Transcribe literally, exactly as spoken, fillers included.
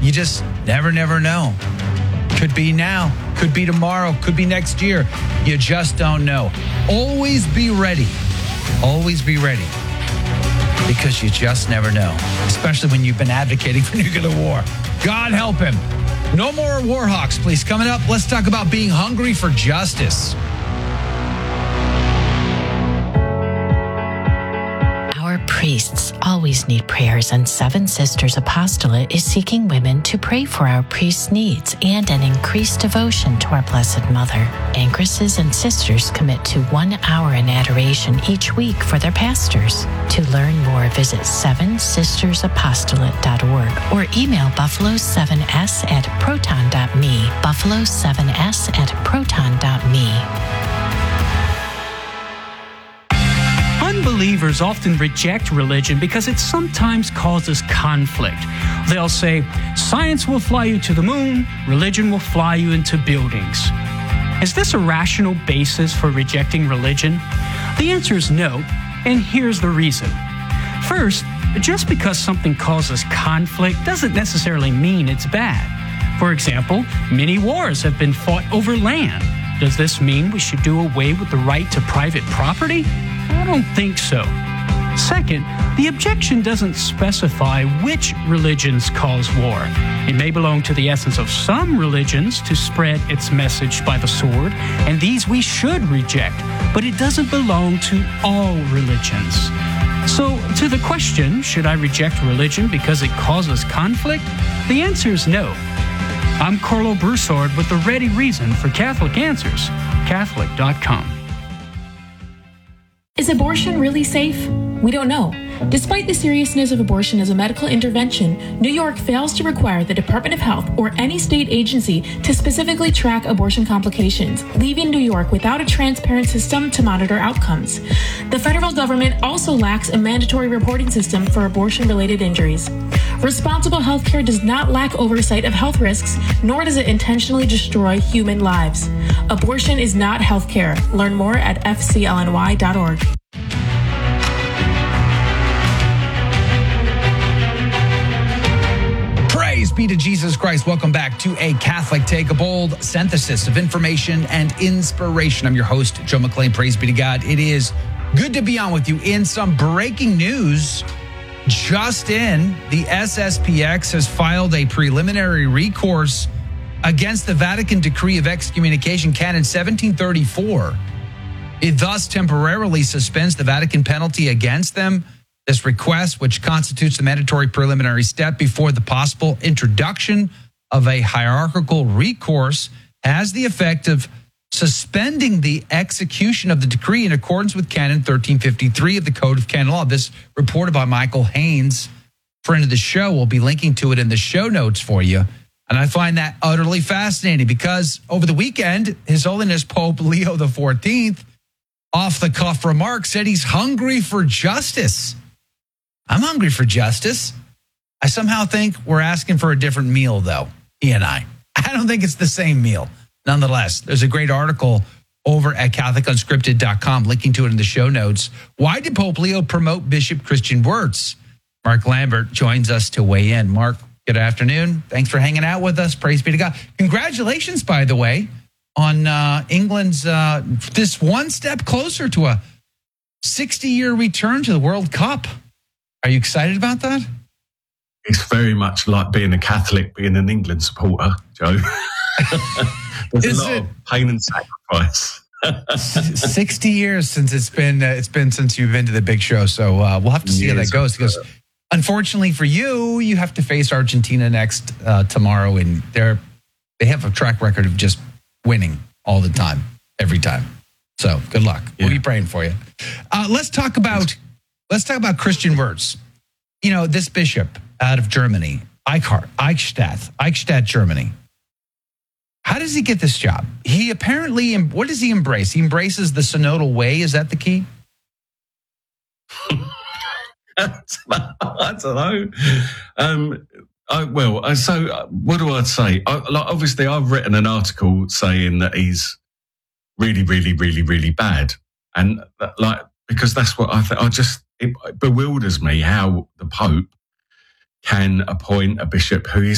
You just never, never know. Could be now, could be tomorrow, could be next year. You just don't know. Always be ready. Always be ready. Because you just never know. Especially when you've been advocating for nuclear war. God help him. No more war hawks, please. Coming up, let's talk about being hungry for justice. Our priests always need prayers, and Seven Sisters Apostolate is seeking women to pray for our priests' needs and an increased devotion to our Blessed Mother. Ancresses and sisters commit to one hour in adoration each week for their pastors. To learn more, visit seven sisters apostolate dot org or email buffalo seven s at proton dot me, buffalo seven s at proton dot me. Unbelievers often reject religion because it sometimes causes conflict. They'll say, science will fly you to the moon, religion will fly you into buildings. Is this a rational basis for rejecting religion? The answer is no, and here's the reason. First, just because something causes conflict doesn't necessarily mean it's bad. For example, many wars have been fought over land. Does this mean we should do away with the right to private property? I don't think so. Second, the objection doesn't specify which religions cause war. It may belong to the essence of some religions to spread its message by the sword, and these we should reject, but it doesn't belong to all religions. So, to the question, should I reject religion because it causes conflict? The answer is no. I'm Carlo Broussard with the ready reason for Catholic Answers, Catholic dot com. Is abortion really safe? We don't know. Despite the seriousness of abortion as a medical intervention, New York fails to require the Department of Health or any state agency to specifically track abortion complications, leaving New York without a transparent system to monitor outcomes. The federal government also lacks a mandatory reporting system for abortion-related injuries. Responsible healthcare does not lack oversight of health risks, nor does it intentionally destroy human lives. Abortion is not healthcare. Learn more at f c l n y dot org. Praise be to Jesus Christ. Welcome back to A Catholic Take, a bold synthesis of information and inspiration. I'm your host, Joe McClain. Praise be to God. It is good to be on with you. In some breaking news, just in, the S S P X has filed a preliminary recourse against the Vatican decree of excommunication, Canon seventeen thirty-four. It thus temporarily suspends the Vatican penalty against them. This request, which constitutes the mandatory preliminary step before the possible introduction of a hierarchical recourse, has the effect of suspending the execution of the decree in accordance with Canon thirteen fifty-three of the Code of Canon Law. This reported by Michael Haynes, friend of the show. We'll be linking to it in the show notes for you. And I find that utterly fascinating because over the weekend, His Holiness Pope Leo the fourteenth, off-the-cuff remark, said he's hungry for justice. I'm hungry for justice. I somehow think we're asking for a different meal, though, he and I. I don't think it's the same meal. Nonetheless, there's a great article over at Catholic Unscripted dot com, linking to it in the show notes. Why did Pope Leo promote Bishop Christian Wirtz? Mark Lambert joins us to weigh in. Mark, good afternoon. Thanks for hanging out with us. Praise be to God. Congratulations, by the way, on uh, England's uh, this one step closer to a sixty-year return to the World Cup. Are you excited about that? It's very much like being a Catholic, being an England supporter, Joe. There's Is a lot it? of pain and sacrifice. sixty years since it's been uh, it's been since you've been to the big show. So uh, we'll have to see how that goes. Because unfortunately for you, you have to face Argentina next uh, tomorrow, and they're they have a track record of just winning all the time, every time. So good luck. Yeah. We'll be praying for you. Uh, let's talk about let's talk about Christian Wirtz. You know, this bishop out of Germany, Eichhardt, Eichstätt, Eichstätt, Germany. How does he get this job? He apparently, what does he embrace? He embraces the synodal way. Is that the key? I don't know. Um, I, well, so what do I say? I, like, obviously, I've written an article saying that he's really, really, really, really bad, and like because that's what I think. I just it bewilders me how the Pope can appoint a bishop who is